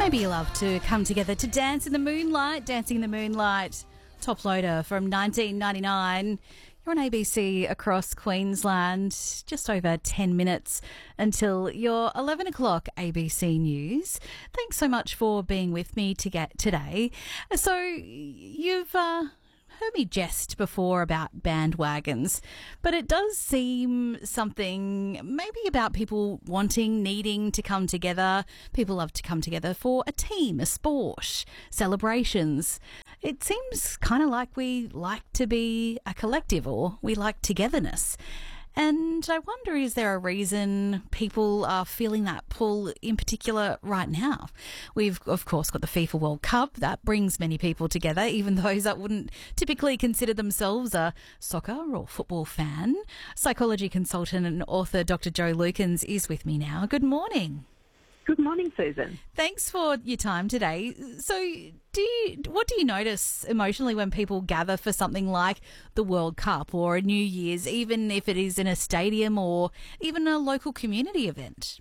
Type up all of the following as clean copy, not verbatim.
Maybe you love to come together to dance in the moonlight. Dancing in the Moonlight, top loader from 1999. You're on ABC across Queensland. Just over 10 minutes until your 11 o'clock ABC News. Thanks so much for being with me today. So you've heard me jest before about bandwagons, but it does seem something maybe about people needing to come together. People love to come together for a team, a sport, celebrations. It seems kind of like we like to be a collective, or we like togetherness. And I wonder, is there a reason people are feeling that pull in particular right now? We've, of course, got the FIFA World Cup. That brings many people together, even those that wouldn't typically consider themselves a soccer or football fan. Psychology consultant and author Dr. Jo Lukens is with me now. Good morning. Good morning, Susan. Thanks for your time today. So what do you notice emotionally when people gather for something like the World Cup or a New Year's, even if it is in a stadium or even a local community event?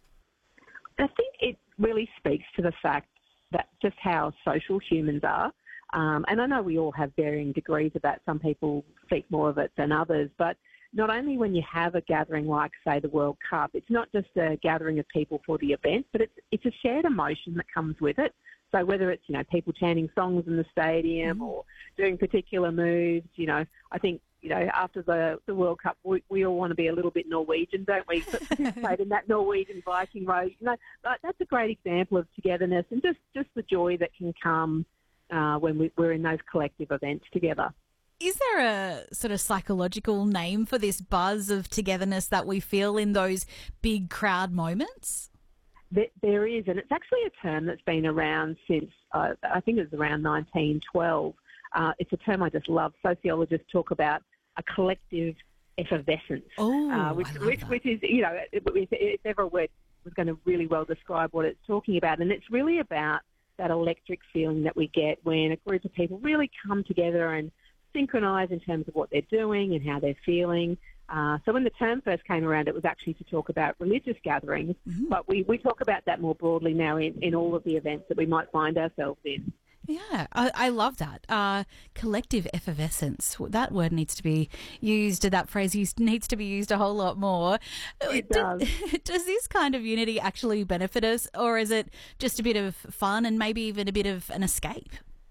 I think it really speaks to the fact that just how social humans are. And I know we all have varying degrees of that. Some people seek more of it than others, but not only when you have a gathering like, say, the World Cup, it's not just a gathering of people for the event, but it's a shared emotion that comes with it. So whether it's, people chanting songs in the stadium or doing particular moves, I think, after the World Cup, we all want to be a little bit Norwegian, don't we? Participate in that Norwegian Viking road. That's a great example of togetherness and just the joy that can come when we're in those collective events together. Is there a sort of psychological name for this buzz of togetherness that we feel in those big crowd moments? There is, and it's actually a term that's been around since, I think it was around 1912. It's a term I just love. Sociologists talk about a collective effervescence, which is, if ever a word was going to really well describe what it's talking about. And it's really about that electric feeling that we get when a group of people really come together and synchronise in terms of what they're doing and how they're feeling. So when the term first came around, it was actually to talk about religious gatherings, but we talk about that more broadly now in all of the events that we might find ourselves in. Yeah, I love that. Collective effervescence. That word needs to be used, that phrase needs to be used a whole lot more. It does. Does this kind of unity actually benefit us, or is it just a bit of fun and maybe even a bit of an escape?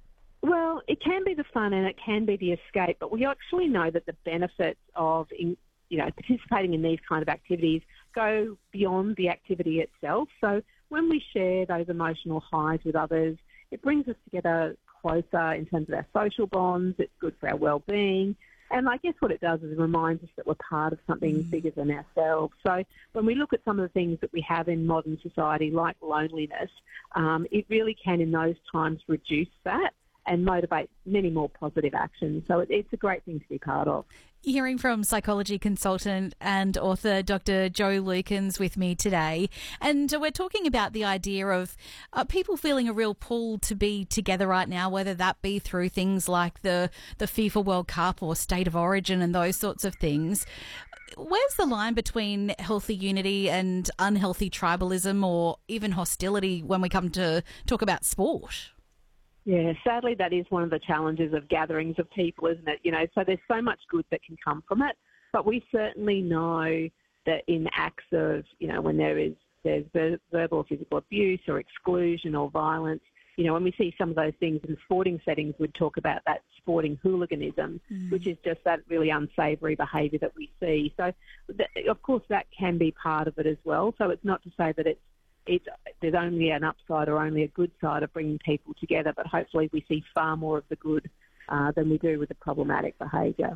Well, it can be the fun and it can be the escape, but we actually know that the benefits of participating in these kind of activities go beyond the activity itself. So when we share those emotional highs with others, it brings us together closer in terms of our social bonds. It's good for our well-being. And I guess what it does is it reminds us that we're part of something bigger than ourselves. So when we look at some of the things that we have in modern society, like loneliness, it really can in those times reduce that and motivate many more positive actions. So it's a great thing to be part of. Hearing from psychology consultant and author Dr. Jo Lukens with me today. And we're talking about the idea of people feeling a real pull to be together right now, whether that be through things like the FIFA World Cup or State of Origin and those sorts of things. Where's the line between healthy unity and unhealthy tribalism or even hostility when we come to talk about sport? Yeah, sadly, that is one of the challenges of gatherings of people, isn't it? So there's so much good that can come from it, but we certainly know that in acts of, when there's verbal or physical abuse or exclusion or violence, when we see some of those things in sporting settings, we'd talk about that sporting hooliganism, which is just that really unsavoury behaviour that we see. So, of course, that can be part of it as well. So it's not to say that there's only an upside or only a good side of bringing people together, but hopefully we see far more of the good than we do with the problematic behaviour.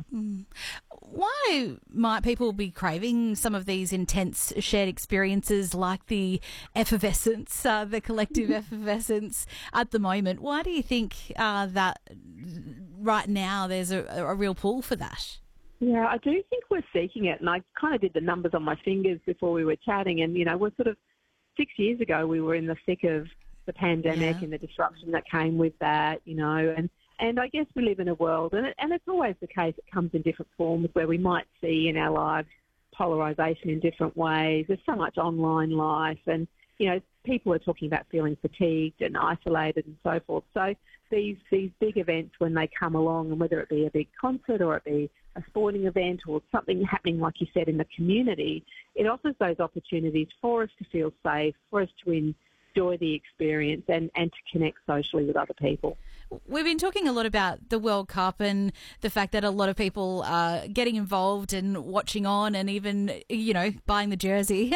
Why might people be craving some of these intense shared experiences like the effervescence, the collective effervescence at the moment? Why do you think that right now there's a real pull for that? Yeah, I do think we're seeking it, and I kind of did the numbers on my fingers before we were chatting, and, we're sort of 6 years ago, we were in the thick of the pandemic and the disruption that came with that, and I guess we live in a world, and it's always the case, it comes in different forms where we might see in our lives polarisation in different ways. There's so much online life, and, people are talking about feeling fatigued and isolated and so forth. So these big events, when they come along, and whether it be a big concert or it be a sporting event or something happening, like you said, in the community, it offers those opportunities for us to feel safe, for us to enjoy the experience and to connect socially with other people. We've been talking a lot about the World Cup and the fact that a lot of people are getting involved and watching on and even, buying the jersey.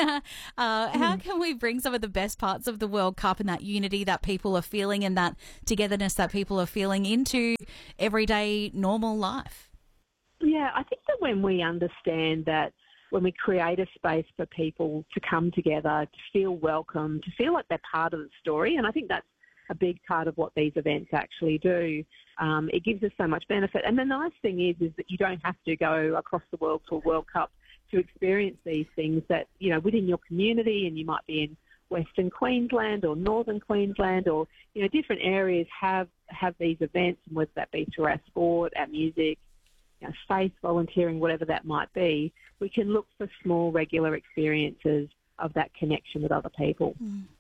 How can we bring some of the best parts of the World Cup and that unity that people are feeling and that togetherness that people are feeling into everyday normal life? Yeah, I think that when we understand that, when we create a space for people to come together, to feel welcome, to feel like they're part of the story, and I think that's a big part of what these events actually do. It gives us so much benefit. And the nice thing is that you don't have to go across the world to a World Cup to experience these things that, within your community, and you might be in Western Queensland or Northern Queensland or, different areas have these events, and whether that be through our sport, our music, faith, volunteering, whatever that might be, we can look for small, regular experiences of that connection with other people.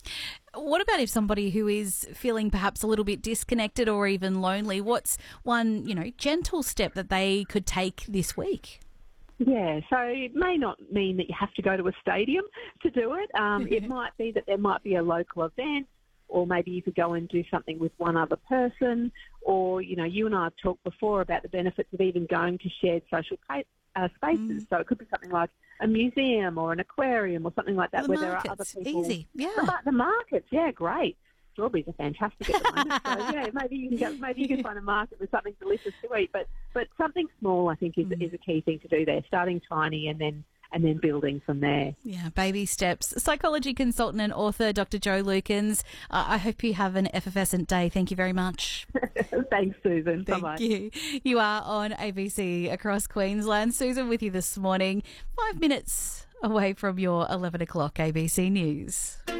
What about if somebody who is feeling perhaps a little bit disconnected or even lonely? What's one, gentle step that they could take this week? Yeah, so it may not mean that you have to go to a stadium to do it. It might be that there might be a local event, or maybe you could go and do something with one other person, or, you and I have talked before about the benefits of even going to shared social spaces. So it could be something like a museum or an aquarium or something like that, where there are other people. Easy, yeah. The markets, yeah, great. Strawberries are fantastic at the moment. So yeah, maybe you can find a market with something delicious to eat. But something small, I think, is a key thing to do there. Starting tiny and then building from there. Yeah, baby steps. Psychology consultant and author Dr. Jo Lukens. I hope you have an effervescent day. Thank you very much. Thanks, Susan. Bye-bye. Thank you. You are on ABC Across Queensland. Susan with you this morning, 5 minutes away from your 11 o'clock ABC News.